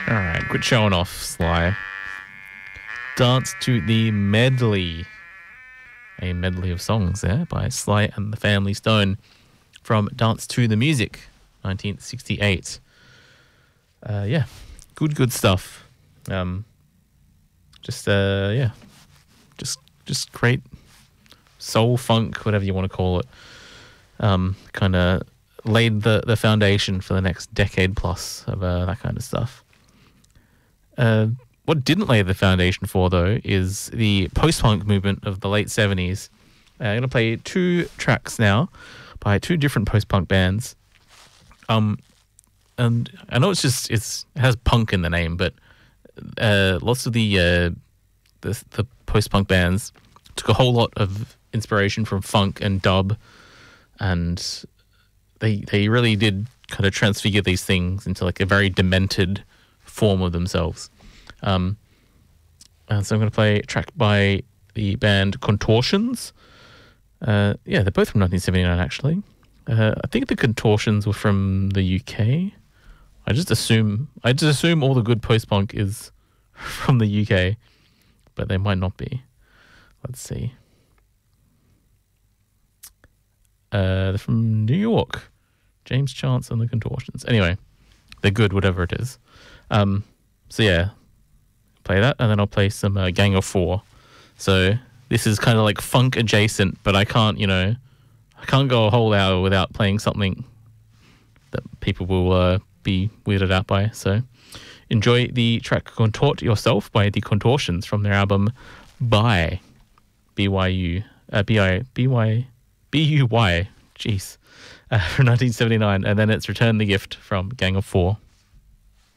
All right, quit showing off, Sly. Dance to the Medley. A medley of songs there by Sly and the Family Stone from Dance to the Music, 1968. Yeah, good stuff. Just great soul funk, whatever you want to call it. Kind of laid the foundation for the next decade plus of that kind of stuff. What didn't lay the foundation for, though, is the post-punk movement of the late 70s. I'm going to play two tracks now by two different post-punk bands. And I know it has punk in the name, but lots of the post-punk bands took a whole lot of inspiration from funk and dub, and they really did kind of transfigure these things into like a very demented form of themselves. So I'm going to play a track by the band Contortions. They're both from 1979, actually. I think the Contortions were from the UK. I just assume all the good post-punk is from the UK, but they might not be. Let's see. They're from New York. James Chance and the Contortions. Anyway, they're good, whatever it is. So yeah, play that, and then I'll play some Gang of Four. So this is kind of like funk adjacent, but I can't go a whole hour without playing something that people will be weirded out by. So enjoy the track Contort Yourself by the Contortions from their album By, B-Y-U, B-U-Y, jeez, from 1979, and then it's Return the Gift from Gang of Four.